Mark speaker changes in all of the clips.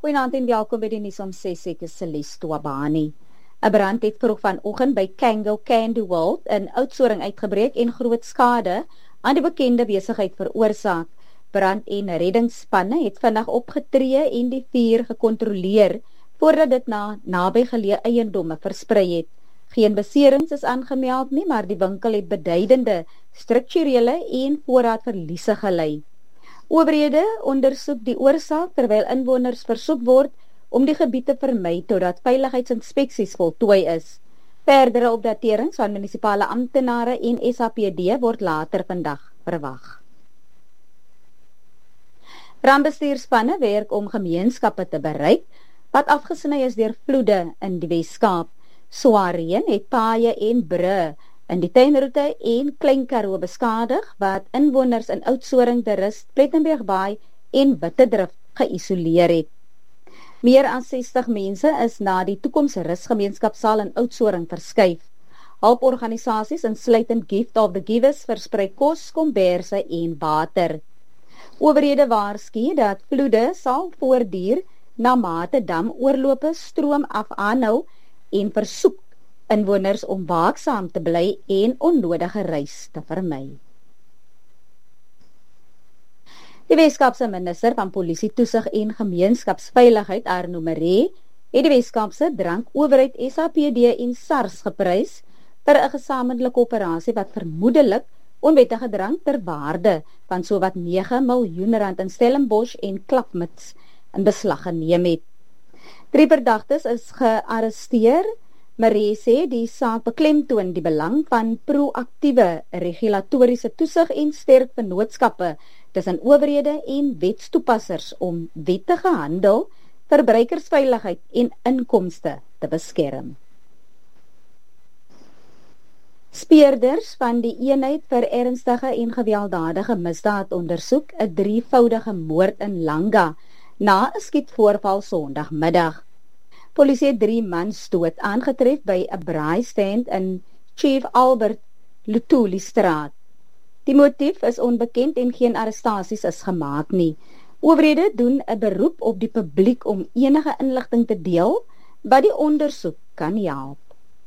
Speaker 1: Goeienaand en welkom by die nuus om 6 ek is Celeste Wabani. 'n Brand het vroeg vanoggend by Kango Candy World in Oudtshoorn uitgebreek en groot skade aan die bekende besigheid veroorsaak. Brand- en reddingsspanne het vandag opgetree en die vuur gekontroleer voordat dit na nabygeleë eiendomme versprei het. Geen beserings is aangemeld nie, maar die winkel het beduidende strukturele en voorraadverliese gelei. Owerhede ondersoek die oorsaak terwyl inwoners versoek word om die gebied te vermy totdat veiligheidsinspeksies voltooi is. Verdere opdaterings van munisipale amptenare en SAPD word later vandag verwag. Rampbestuurspanne werk om gemeenskappe te bereik wat afgesny is deur vloede in die Wes-Kaap. Swaar reën het paaie en brûe in die tuinroete en Klein Karoo beskadig wat inwoners in Oudtshoorn, De Rust, Plettenbergbaai en Wittedrift geïsoleer het. Meer as 60 mense is na die toekomsrus gemeenskapsaal in Oudtshoorn verskuif. Hulporganisasies insluitend Gift of the Givers versprei kos, komberse en water. Owerhede waarsku dat vloede sal voortduur na mate damoorlope stroom af aanhou en versoek inwoners om waaksaam te bly en onnodige reis te vermy. Die Weskaapse minister van Polisie Toesig en Gemeenskapsveiligheid, Arno Maree, het die Weskaapse drankowerheid SAPD en SARS geprys vir 'n gesamentlike operasie wat vermoedelik onwettige drank ter waarde van sowat 9 miljoen rand in Stellenbosch en Klapmuts in beslag geneem het. 3 verdagtes is gearresteer. Maree sê die saak beklemtoon die belang van proaktiewe regulatoriese toesig en sterk vennootskappe tussen owerhede en wetstoepassers om wettige handel, verbruikersveiligheid en inkomste te beskerm. Speurders van die eenheid vir ernstige en gewelddadige misdaad ondersoek 'n 3-voudige moord in Langa na 'n skietvoorval Sondagmiddag. Polisie het 3 mans dood aangetref by 'n braaistand in Chief Albert Lutuli straat. Die motief is onbekend en geen arrestasies is gemaak nie. Owerhede doen 'n beroep op die publiek om enige inligting te deel wat die ondersoek kan help.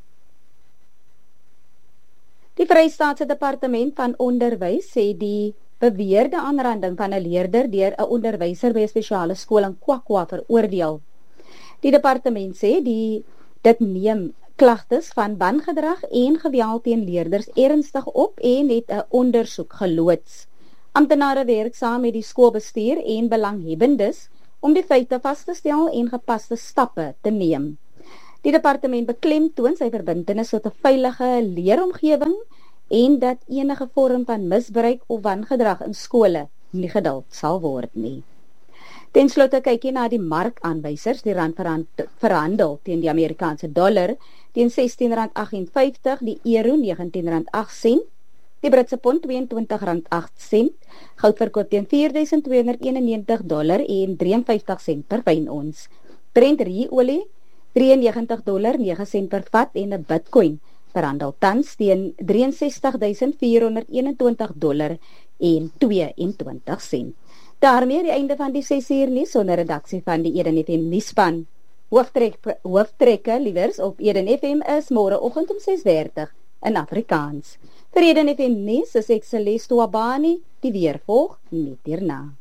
Speaker 1: Die Vrystaatse Departement van Onderwys sê die beweerde aanranding van 'n leerder deur 'n onderwyser by 'n spesiale skool in Kwakwa veroordeel. Die departement sê dit neem klagtes van wangedrag en geweld teen leerders ernstig op en het 'n ondersoek geloods. Amptenare werk saam met die skoolbestuur en belanghebbendes om die feite vas te stel en gepaste stappe te neem. Die departement beklemtoon sy verbintenis tot 'n veilige leeromgewing en dat enige vorm van misbruik of wangedrag in skole nie geduld sal word nie. Ten slotte kyk jy na die markaanwysers. Die rand verhandel teen die Amerikaanse dollar teen R16.58, die euro R19.08, die Britse pond R22.08, goud verkoop teen $4,291 en 53 sent per fyn ons. Brent ruolie $93.09 per vat en 'n Bitcoin verhandel tans teen $63,421 en 22 sent. Daarmee die einde van die 6 uur nuus sonder redaksie van die Eden FM nuusspan. Hooftrekke liewers op Eden FM is môreoggend om 6:30 in Afrikaans. Vir Eden FM nuus is ek Celeste Wabani, die weer volg net hierna.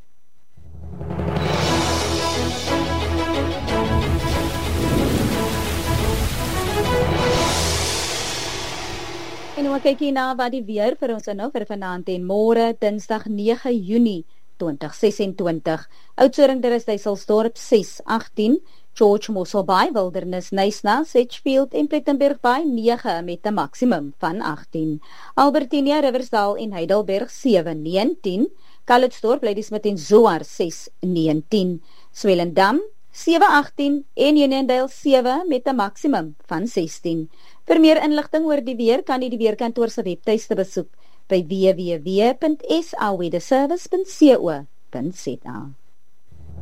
Speaker 1: En nou kyk jy na wat die weer vir ons nou vir vanaand en môre, Dinsdag 9 Junie 2026. Oudtshoorn, De Rust, Dysselsdorp 6-18, George Mosselbaai, Wildernis, Knysna, Sedgefield en Plettenbergbaai 9 met 'n maksimum van 18. Albertinia, Riversdal en Heidelberg 7-19, Calitzdorp, Ladysmith en Zoar 6-19, Swellendam 7-18 en Uniondale 7 met 'n maksimum van 16. Vir meer inligting oor die weer kan jy die weerkantoor se webtuiste besoek by www.saweatherservice.co.za.